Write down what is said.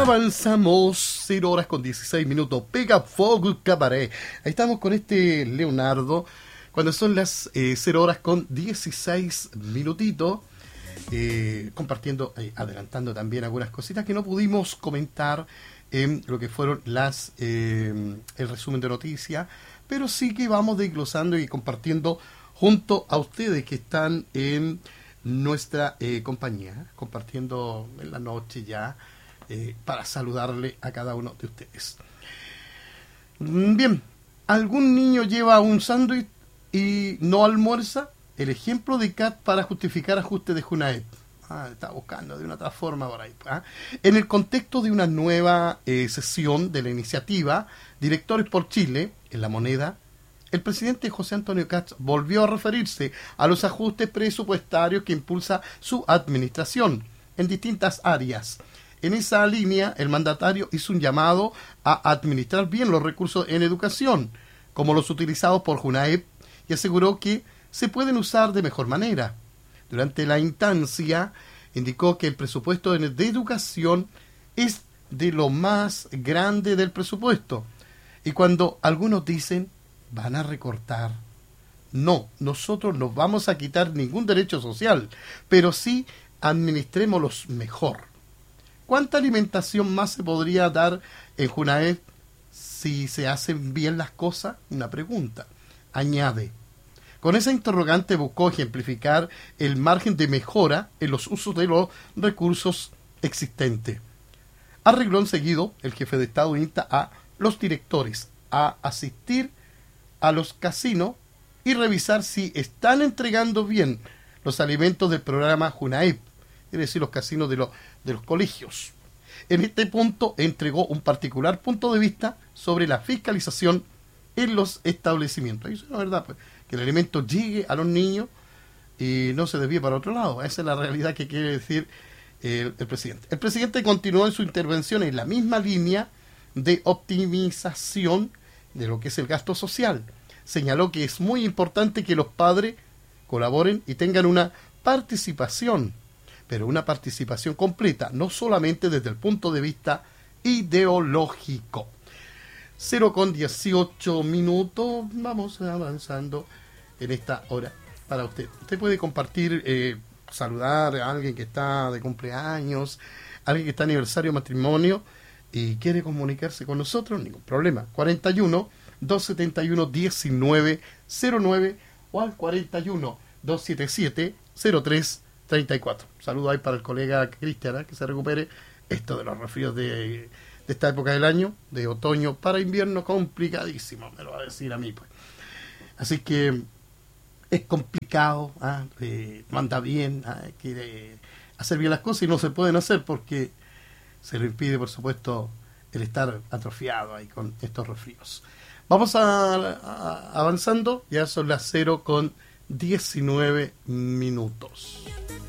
Avanzamos 0 horas con 16 minutos. Pega Fuego Cabaret. Ahí estamos con este Leonardo. Cuando son las 0 horas con 16 minutitos. Compartiendo, adelantando también algunas cositas que no pudimos comentar en lo que fueron el resumen de noticias. Pero sí que vamos desglosando y compartiendo junto a ustedes que están en nuestra compañía. Compartiendo en la noche ya. Para saludarle a cada uno de ustedes. Bien, ¿algún niño lleva un sándwich y no almuerza? El ejemplo de CAT para justificar ajuste de Junaed. Está buscando de una otra forma por ahí. En el contexto de una nueva sesión de la iniciativa Directores por Chile, en La Moneda, el presidente José Antonio Kast volvió a referirse a los ajustes presupuestarios que impulsa su administración en distintas áreas. En esa línea, el mandatario hizo un llamado a administrar bien los recursos en educación, como los utilizados por Junaed, y aseguró que se pueden usar de mejor manera. Durante la instancia, indicó que el presupuesto de educación es de lo más grande del presupuesto. Y cuando algunos dicen, van a recortar. No, nosotros no vamos a quitar ningún derecho social, pero sí administrémoslos mejor. ¿Cuánta alimentación más se podría dar en Junaed si se hacen bien las cosas? Una pregunta. Añade. Con esa interrogante buscó ejemplificar el margen de mejora en los usos de los recursos existentes. A renglón seguido, el jefe de Estado insta a los directores a asistir a los casinos y revisar si están entregando bien los alimentos del programa Junaed, es decir, los casinos de los colegios. En este punto entregó un particular punto de vista sobre la fiscalización en los establecimientos. Y eso es la verdad, pues, que el alimento llegue a los niños y no se desvíe para otro lado. Esa es la realidad que quiere decir el presidente. El presidente continuó en su intervención en la misma línea de optimización de lo que es el gasto social. Señaló que es muy importante que los padres colaboren y tengan una participación, pero una participación completa, no solamente desde el punto de vista ideológico. 0 con 18 minutos, vamos avanzando en esta hora para usted. Usted puede compartir, saludar a alguien que está de cumpleaños, alguien que está aniversario de matrimonio y quiere comunicarse con nosotros, ningún problema. 41-271-1909 o al 41-277-0334. Saludos ahí para el colega Cristian, que se recupere. Esto de los resfríos de esta época del año, de otoño para invierno, complicadísimo, me lo va a decir a mí, pues. Así que es complicado, no anda bien, quiere hacer bien las cosas y no se pueden hacer porque se le impide, por supuesto, el estar atrofiado ahí con estos resfríos. Vamos avanzando, ya son las 0 con 19 minutos.